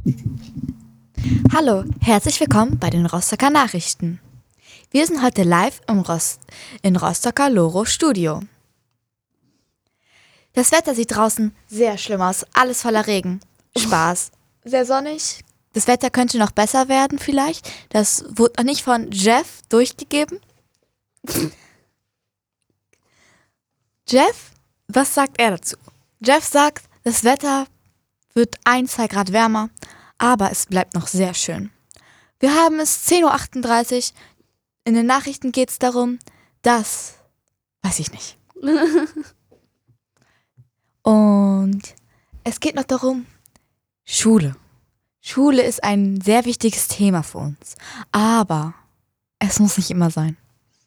Hallo, herzlich willkommen bei den Rostocker Nachrichten. Wir sind heute live in Rostocker Loro Studio. Das Wetter sieht draußen sehr schlimm aus, alles voller Regen. Spaß. Sehr sonnig. Das Wetter könnte noch besser werden vielleicht. Das wurde noch nicht von Jeff durchgegeben. Jeff, was sagt er dazu? Jeff sagt, das Wetter wird 1-2 Grad wärmer, aber es bleibt noch sehr schön. Wir haben es 10:38 Uhr. In den Nachrichten geht es darum, dass, weiß ich nicht. Und es geht noch darum, Schule. Schule ist ein sehr wichtiges Thema für uns, aber es muss nicht immer sein.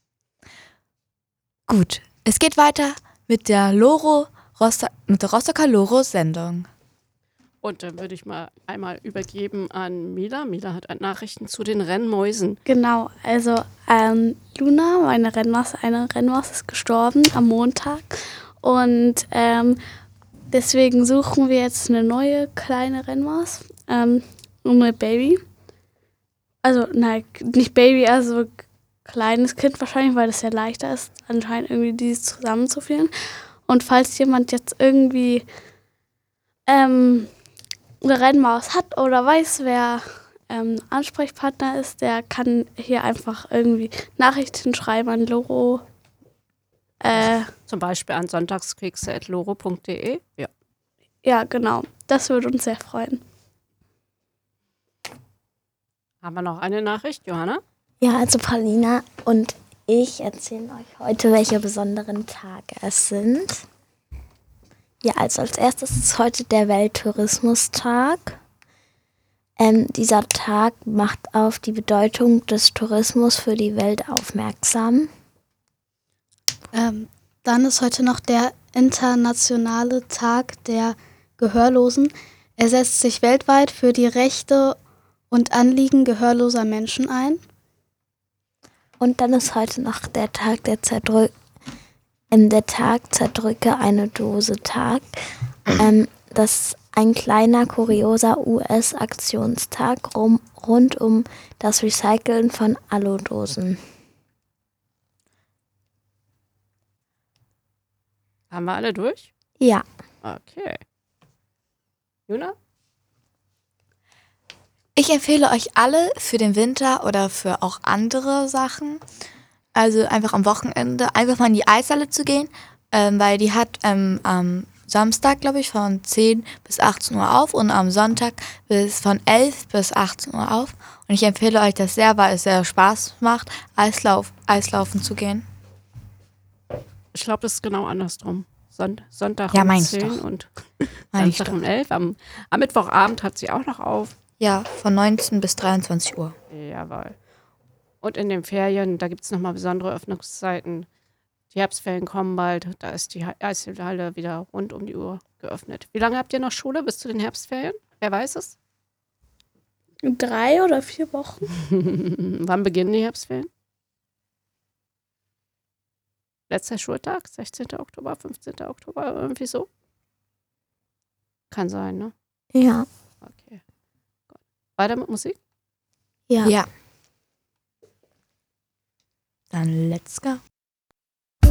Gut, es geht weiter mit der Rostocker Loro-Sendung. Und dann würde ich mal einmal übergeben an Mila. Mila hat Nachrichten zu den Rennmäusen. Genau, also Luna, eine Rennmaus ist gestorben am Montag und deswegen suchen wir jetzt eine neue kleine Rennmaus, eine Baby. Also nein, nicht Baby, also kleines Kind wahrscheinlich, weil das ja leichter ist, anscheinend irgendwie dieses zusammenzuführen. Und falls jemand jetzt irgendwie eine Rennmaus hat oder weiß, wer Ansprechpartner ist, der kann hier einfach irgendwie Nachrichten schreiben an Loro. Zum Beispiel an sonntagskekse@loro.de. Ja. Ja, genau. Das würde uns sehr freuen. Haben wir noch eine Nachricht, Johanna? Ja, also Paulina und ich erzählen euch heute, welche besonderen Tage es sind. Ja, also als erstes ist heute der Welttourismustag. Dieser Tag macht auf die Bedeutung des Tourismus für die Welt aufmerksam. Dann ist heute noch der internationale Tag der Gehörlosen. Er setzt sich weltweit für die Rechte und Anliegen gehörloser Menschen ein. Und dann ist heute noch der Tag der Zerdrücke eine Dose Tag. Das ist ein kleiner, kurioser US-Aktionstag rund um das Recyceln von Aludosen. Haben wir alle durch? Ja. Okay. Juna? Ich empfehle euch alle für den Winter oder für auch andere Sachen, also einfach am Wochenende, einfach mal in die Eishalle zu gehen, weil die hat am Samstag, glaube ich, von 10 bis 18 Uhr auf und am Sonntag von 11 bis 18 Uhr auf. Und ich empfehle euch das sehr, weil es sehr Spaß macht, Eislaufen zu gehen. Ich glaube, das ist genau andersrum. Sonntag Ja, um meinst 10 doch. und Meine ich Samstag doch. um 11. Am Mittwochabend hat sie auch noch auf. Ja, von 19 bis 23 Uhr. Jawohl. Und in den Ferien, da gibt es nochmal besondere Öffnungszeiten. Die Herbstferien kommen bald. Da ist die Eishalle wieder rund um die Uhr geöffnet. Wie lange habt ihr noch Schule bis zu den Herbstferien? Wer weiß es? 3 oder 4 Wochen. Wann beginnen die Herbstferien? Letzter Schultag? 16. Oktober, 15. Oktober, irgendwie so? Kann sein, ne? Ja. Okay. Gut. Weiter mit Musik? Ja. Ja. Dann let's go.